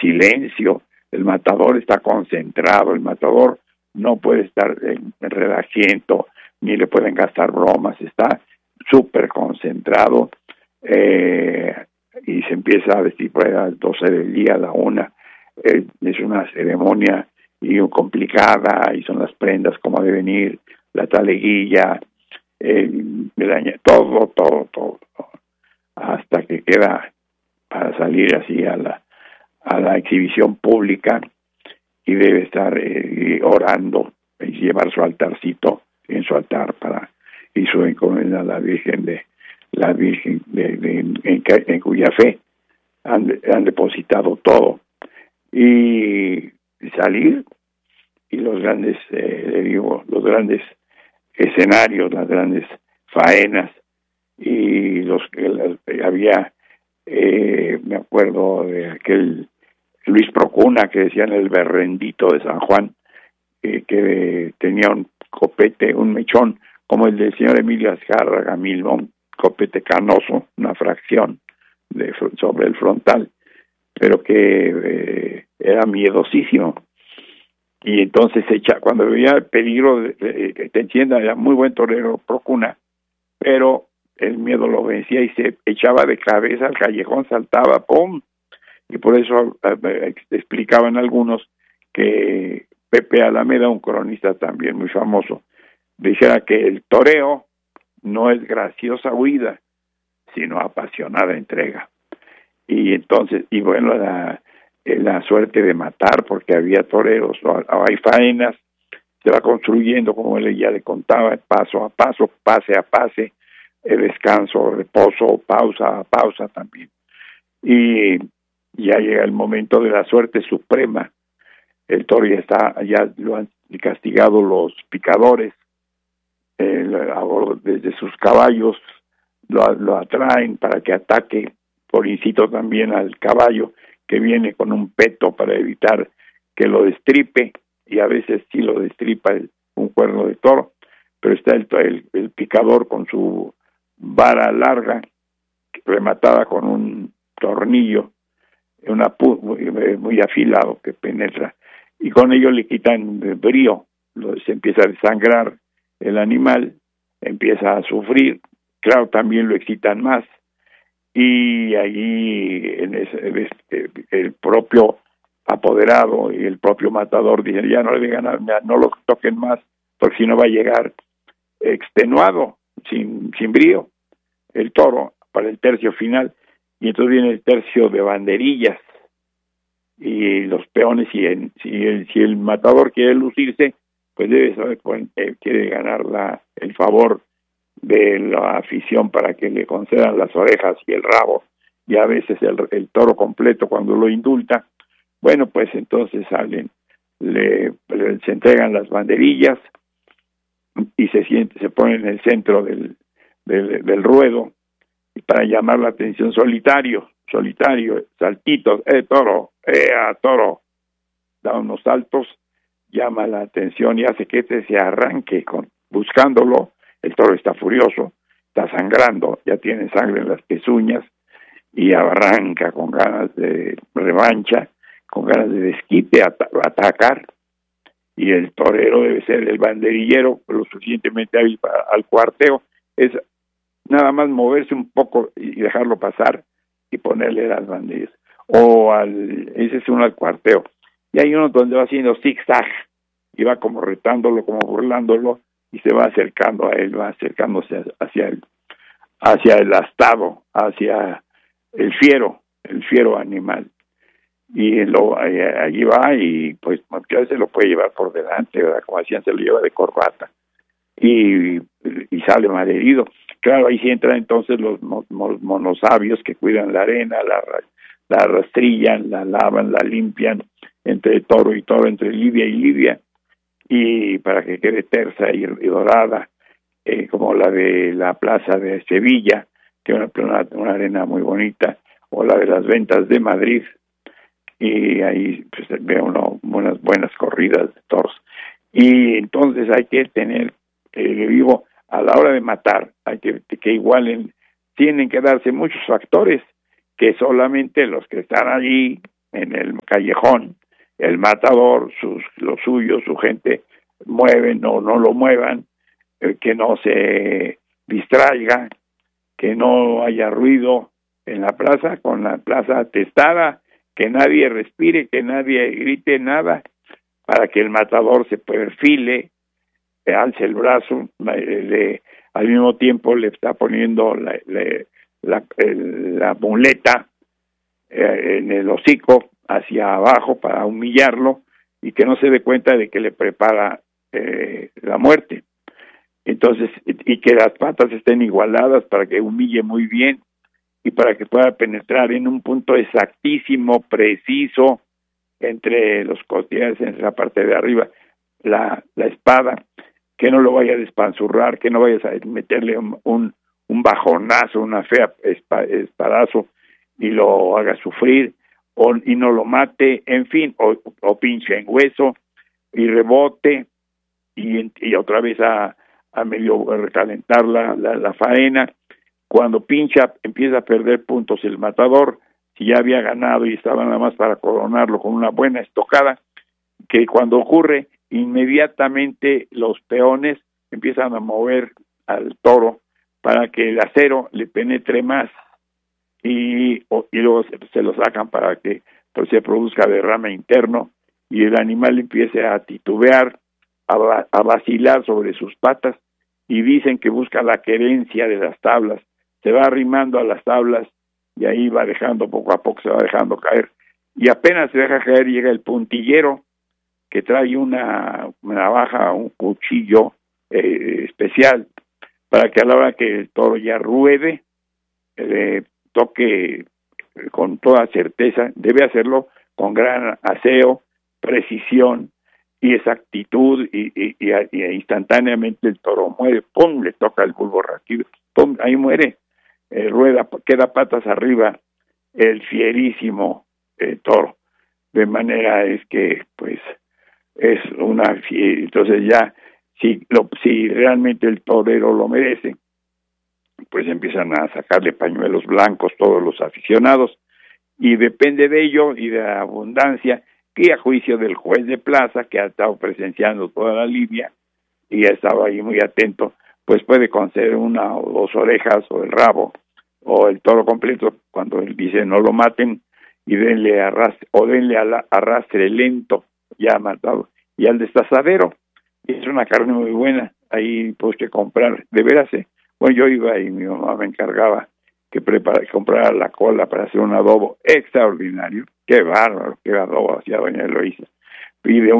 silencio, el matador está concentrado, el matador no puede estar en relajiento, ni le pueden gastar bromas, está súper concentrado, y se empieza a vestir por a las 12 del día, a la 1, es una ceremonia y complicada, y son las prendas como deben ir, la taleguilla, todo, hasta que queda para salir así a la exhibición pública, y debe estar orando y llevar su altarcito en su altar y su encomienda a la Virgen en cuya fe han depositado todo, y salir, y los grandes los grandes escenarios, las grandes faenas, y había me acuerdo de aquel Luis Procuna que decían el berrendito de San Juan, que tenía un copete, un mechón como el del señor Emilio Azcárraga Milmo, un copete canoso, una fracción sobre el frontal, pero que era miedosísimo. Y entonces cuando veía el peligro que te encienda, era muy buen torero Procuna, pero el miedo lo vencía y se echaba de cabeza al callejón, saltaba, ¡pum! Y por eso explicaban algunos que Pepe Alameda, un cronista también muy famoso, dijera que el toreo no es graciosa huida, sino apasionada entrega. Y entonces, y bueno, la suerte de matar, porque había toreros, hay faenas, se va construyendo, como él ya le contaba, paso a paso, pase a pase, descanso, reposo, pausa también. Y ya llega el momento de la suerte suprema. El toro ya lo han castigado los picadores, desde sus caballos lo atraen para que ataque por incito también al caballo, que viene con un peto para evitar que lo destripe, y a veces sí lo destripa un cuerno de toro, pero está el picador con su vara larga rematada con un tornillo, muy afilado que penetra, y con ello le quitan el brío, se empieza a desangrar el animal, empieza a sufrir, claro, también lo excitan más, y allí el propio apoderado y el propio matador dicen, ya no le digan, no lo toquen más, porque si no va a llegar extenuado, sin brío, el toro para el tercio final, y entonces viene el tercio de banderillas, y los peones, si el matador quiere lucirse, pues debe saber, quiere ganar el favor de la afición para que le concedan las orejas y el rabo, y a veces el toro completo cuando lo indulta. Bueno, pues entonces salen, se entregan las banderillas, y se pone en el centro del ruedo, y para llamar la atención, solitario, saltitos, toro, a toro, da unos saltos, llama la atención y hace que se arranque buscándolo. El toro está furioso, está sangrando, ya tiene sangre en las pezuñas, y arranca con ganas de revancha, con ganas de desquite, atacar. Y el torero debe ser el banderillero lo suficientemente hábil al cuarteo, es nada más moverse un poco y dejarlo pasar y ponerle las banderillas, ese es uno al cuarteo, y hay uno donde va haciendo zigzag y va como retándolo, como burlándolo, y se va acercando a él, va acercándose hacia el astado, hacia el fiero animal, y allí va, y pues a veces lo puede llevar por delante, ¿verdad? Como decían, se lo lleva de corbata, y sale malherido. Claro, ahí sí entran entonces los monosabios que cuidan la arena, la rastrillan, la lavan, la limpian, entre toro y toro, entre lidia y lidia, y para que quede tersa y dorada, como la de la plaza de Sevilla, que es una arena muy bonita, o la de las Ventas de Madrid, y ahí pues ve uno unas buenas corridas de toros. Y entonces hay que tener vivo a la hora de matar, hay que igualen, tienen que darse muchos factores que solamente los que están allí en el callejón, el matador, los suyos, su gente, mueven o no lo muevan, que no se distraiga, que no haya ruido en la plaza, con la plaza atestada, que nadie respire, que nadie grite nada, para que el matador se perfile, alce el brazo, al mismo tiempo le está poniendo la muleta en el hocico hacia abajo para humillarlo y que no se dé cuenta de que le prepara la muerte. Entonces, y que las patas estén igualadas para que humille muy bien y para que pueda penetrar en un punto exactísimo, preciso, entre los costillares, en la parte de arriba, la espada, que no lo vaya a despanzurrar, que no vayas a meterle un bajonazo, una fea espadazo y lo haga sufrir, y no lo mate, en fin, o pinche en hueso y rebote y otra vez a medio recalentar la faena. Cuando pincha, empieza a perder puntos el matador, si ya había ganado y estaba nada más para coronarlo con una buena estocada, que cuando ocurre, inmediatamente los peones empiezan a mover al toro para que el acero le penetre más y luego se lo sacan para que pues, se produzca derrame interno y el animal empiece a titubear, a vacilar sobre sus patas, y dicen que busca la querencia de las tablas, se va arrimando a las tablas y ahí va dejando, poco a poco se va dejando caer, y apenas se deja caer llega el puntillero, que trae una navaja, un cuchillo especial, para que a la hora que el toro ya ruede, toque con toda certeza. Debe hacerlo con gran aseo, precisión y exactitud, y instantáneamente el toro muere, ¡pum!, le toca el bulbo raquídeo, ¡pum!, ahí muere, rueda, queda patas arriba el fierísimo toro, de manera es que pues es entonces ya si realmente el torero lo merece, pues empiezan a sacarle pañuelos blancos todos los aficionados, y depende de ello y de la abundancia, que a juicio del juez de plaza, que ha estado presenciando toda la lidia y ha estado ahí muy atento, pues puede conceder una o dos orejas o el rabo o el toro completo cuando él dice no lo maten, y denle arrastre lento ya matado, y al destazadero. Es una carne muy buena, ahí pues que comprar, de veras, bueno, yo iba y mi mamá me encargaba que comprara la cola para hacer un adobo extraordinario. Qué bárbaro, qué adobo hacía doña Eloísa. Y de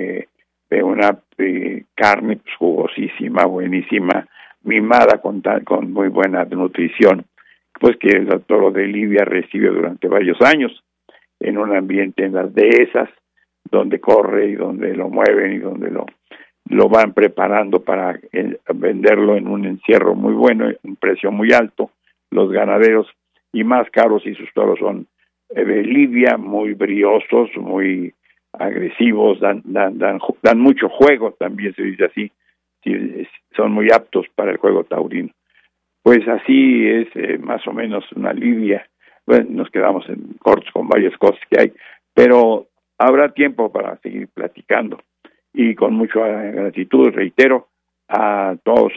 una carne pues, jugosísima, buenísima, mimada con muy buena nutrición, pues que el toro de Lidia recibe durante varios años en un ambiente en las dehesas, donde corre y donde lo mueven y donde lo van preparando para venderlo en un encierro muy bueno, un precio muy alto, los ganaderos, y más caros si sus toros son de lidia, muy briosos, muy agresivos, dan mucho juego, también se dice así, son muy aptos para el juego taurino. Pues así es más o menos una lidia. Bueno, nos quedamos en cortos con varias cosas que hay, pero habrá tiempo para seguir platicando, y con mucha gratitud reitero a todas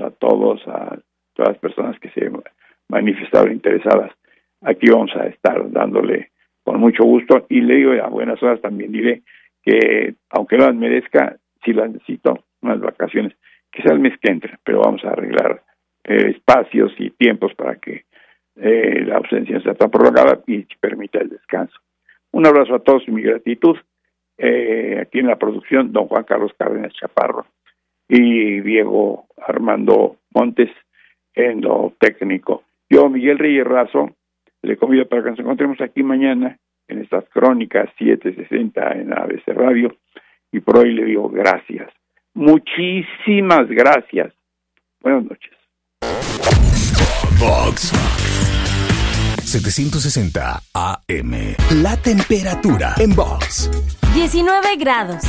las personas que se manifestaron interesadas. Aquí vamos a estar dándole con mucho gusto, y le digo a buenas horas también diré que aunque no las merezca, sí las necesito, unas vacaciones, quizá el mes que entra, pero vamos a arreglar espacios y tiempos para que la ausencia no sea tan prolongada y permita el descanso. Un abrazo a todos y mi gratitud. Aquí en la producción, don Juan Carlos Cárdenas Chaparro y Diego Armando Montes en lo técnico. Yo, Miguel Reyes Razo, le convido para que nos encontremos aquí mañana en estas crónicas 7:60 en ABC Radio, y por hoy le digo gracias. Muchísimas gracias. Buenas noches. Vox 760 AM. La temperatura en Vox. 19 grados.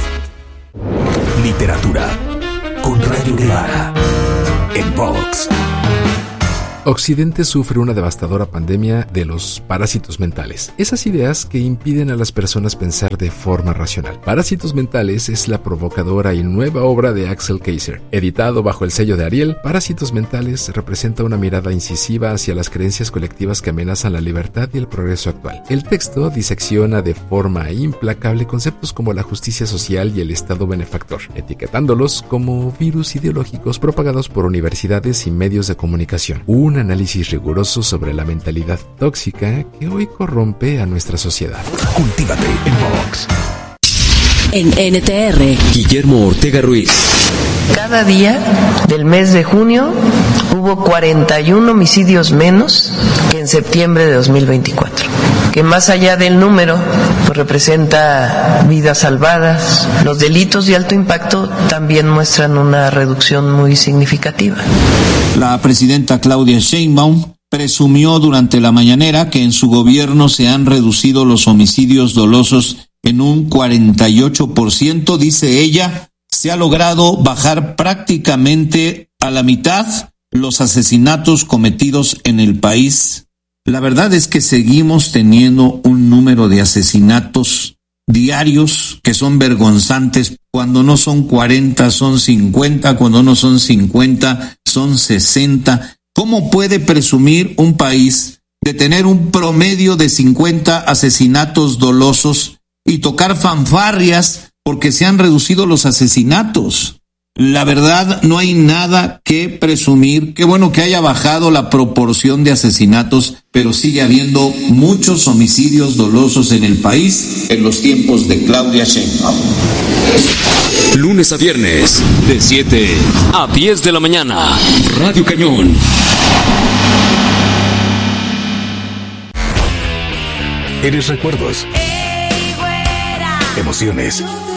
Literatura con Rayo Guevara en Vox. Occidente sufre una devastadora pandemia de los parásitos mentales. Esas ideas que impiden a las personas pensar de forma racional. Parásitos mentales es la provocadora y nueva obra de Axel Kaiser. Editado bajo el sello de Ariel, Parásitos mentales representa una mirada incisiva hacia las creencias colectivas que amenazan la libertad y el progreso actual. El texto disecciona de forma implacable conceptos como la justicia social y el Estado benefactor, etiquetándolos como virus ideológicos propagados por universidades y medios de comunicación. Un análisis riguroso sobre la mentalidad tóxica que hoy corrompe a nuestra sociedad. Cultívate en Vox. En NTR, Guillermo Ortega Ruiz. Cada día del mes de junio hubo 41 homicidios menos que en septiembre de 2024, que más allá del número, pues representa vidas salvadas. Los delitos de alto impacto también muestran una reducción muy significativa. La presidenta Claudia Sheinbaum presumió durante la mañanera que en su gobierno se han reducido los homicidios dolosos en un 48%, dice ella. Se ha logrado bajar prácticamente a la mitad los asesinatos cometidos en el país. La verdad es que seguimos teniendo un número de asesinatos diarios que son vergonzantes. Cuando no son 40, son 50, cuando no son 50, son 60. ¿Cómo puede presumir un país de tener un promedio de 50 asesinatos dolosos y tocar fanfarrias porque se han reducido los asesinatos? La verdad, no hay nada que presumir. Qué bueno que haya bajado la proporción de asesinatos, pero sigue habiendo muchos homicidios dolosos en el país en los tiempos de Claudia Sheinbaum. Lunes a viernes, de 7 a 10 de la mañana. Radio Cañón. Eres recuerdos, emociones,